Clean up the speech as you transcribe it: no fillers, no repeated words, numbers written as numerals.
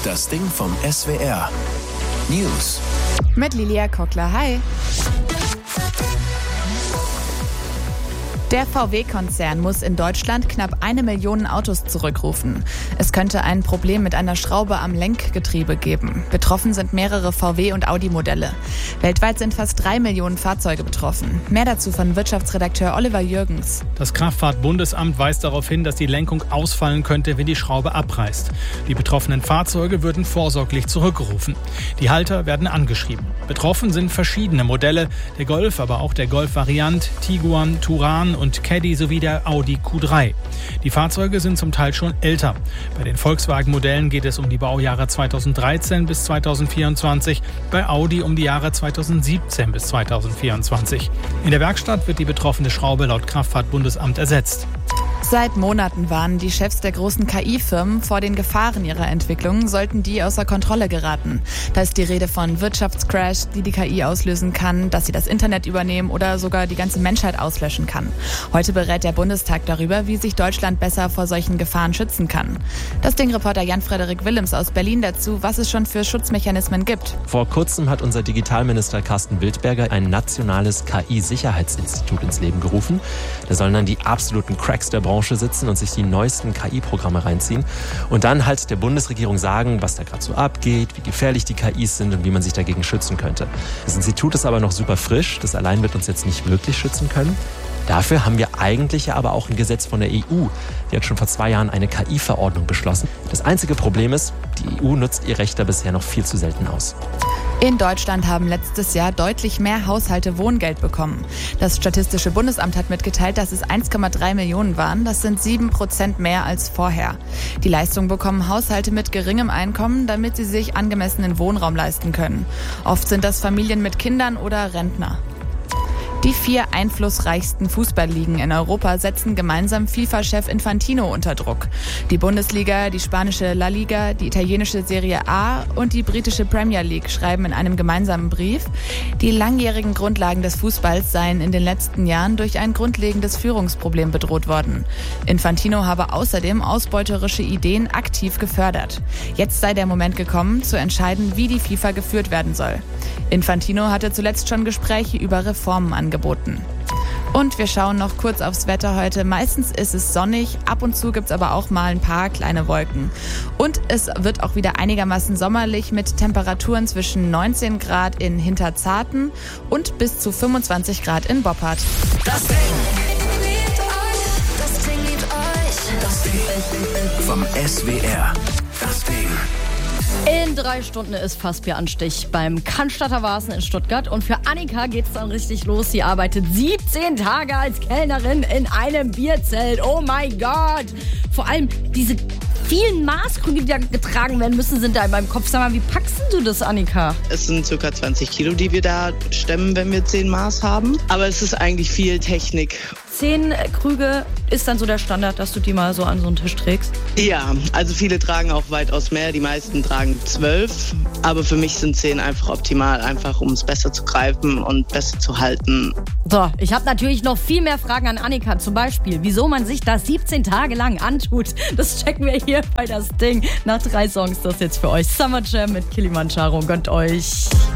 Das Ding vom SWR. News. Mit Lilia Kockler. Hi. Der VW-Konzern muss in Deutschland knapp 1 Million Autos zurückrufen. Es könnte ein Problem mit einer Schraube am Lenkgetriebe geben. Betroffen sind mehrere VW- und Audi-Modelle. Weltweit sind fast 3 Millionen Fahrzeuge betroffen. Mehr dazu von Wirtschaftsredakteur Oliver Jürgens. Das Kraftfahrtbundesamt weist darauf hin, dass die Lenkung ausfallen könnte, wenn die Schraube abreißt. Die betroffenen Fahrzeuge würden vorsorglich zurückgerufen. Die Halter werden angeschrieben. Betroffen sind verschiedene Modelle, der Golf, aber auch der Golf-Variant, Tiguan, Touran und Caddy sowie der Audi Q3. Die Fahrzeuge sind zum Teil schon älter. Bei den Volkswagen-Modellen geht es um die Baujahre 2013 bis 2024, bei Audi um die Jahre 2017 bis 2024. In der Werkstatt wird die betroffene Schraube laut Kraftfahrtbundesamt ersetzt. Seit Monaten warnen die Chefs der großen KI-Firmen vor den Gefahren ihrer Entwicklung, sollten die außer Kontrolle geraten. Da ist die Rede von Wirtschaftscrash, die KI auslösen kann, dass sie das Internet übernehmen oder sogar die ganze Menschheit auslöschen kann. Heute berät der Bundestag darüber, wie sich Deutschland besser vor solchen Gefahren schützen kann. Das Ding-Reporter Jan-Frederik Willems aus Berlin dazu, was es schon für Schutzmechanismen gibt. Vor kurzem hat unser Digitalminister Carsten Wildberger ein nationales KI-Sicherheitsinstitut ins Leben gerufen. Da sollen dann die absoluten Cracks der Branche sitzen und sich die neuesten KI-Programme reinziehen und dann halt der Bundesregierung sagen, was da gerade so abgeht, wie gefährlich die KIs sind und wie man sich dagegen schützen könnte. Das Institut ist aber noch super frisch, das allein wird uns jetzt nicht wirklich schützen können. Dafür haben wir eigentlich aber auch ein Gesetz von der EU. Die hat schon vor 2 Jahren eine KI-Verordnung beschlossen. Das einzige Problem ist, die EU nutzt ihr Recht da bisher noch viel zu selten aus. In Deutschland haben letztes Jahr deutlich mehr Haushalte Wohngeld bekommen. Das Statistische Bundesamt hat mitgeteilt, dass es 1,3 Millionen waren. Das sind 7% mehr als vorher. Die Leistung bekommen Haushalte mit geringem Einkommen, damit sie sich angemessenen Wohnraum leisten können. Oft sind das Familien mit Kindern oder Rentner. Die 4 einflussreichsten Fußballligen in Europa setzen gemeinsam FIFA-Chef Infantino unter Druck. Die Bundesliga, die spanische La Liga, die italienische Serie A und die britische Premier League schreiben in einem gemeinsamen Brief, die langjährigen Grundlagen des Fußballs seien in den letzten Jahren durch ein grundlegendes Führungsproblem bedroht worden. Infantino habe außerdem ausbeuterische Ideen aktiv gefördert. Jetzt sei der Moment gekommen, zu entscheiden, wie die FIFA geführt werden soll. Infantino hatte zuletzt schon Gespräche über Reformen angeboten. Und wir schauen noch kurz aufs Wetter heute. Meistens ist es sonnig, ab und zu gibt es aber auch mal ein paar kleine Wolken. Und es wird auch wieder einigermaßen sommerlich mit Temperaturen zwischen 19 Grad in Hinterzarten und bis zu 25 Grad in Boppard. Das Ding liebt euch. Das Ding vom SWR. Das Ding. In 3 Stunden ist Fassbieranstich beim Cannstatter Wasen in Stuttgart. Und für Annika geht's dann richtig los. Sie arbeitet 17 Tage als Kellnerin in einem Bierzelt. Oh mein Gott! Vor allem diese vielen Maßkrüge, die da getragen werden müssen, sind da in meinem Kopf. Sag mal, wie packst du das, Annika? Es sind ca. 20 Kilo, die wir da stemmen, wenn wir 10 Maß haben. Aber es ist eigentlich viel Technik. 10 Krüge ist dann so der Standard, dass du die mal so an so einen Tisch trägst? Ja, also viele tragen auch weitaus mehr. Die meisten tragen 12. Aber für mich sind 10 einfach optimal, einfach um es besser zu greifen und besser zu halten. So, ich habe natürlich noch viel mehr Fragen an Annika. Zum Beispiel, wieso man sich das 17 Tage lang antut. Das checken wir hier bei Das Ding. Nach 3 Songs das jetzt für euch. Summer Jam mit Kilimanjaro. Gönnt euch.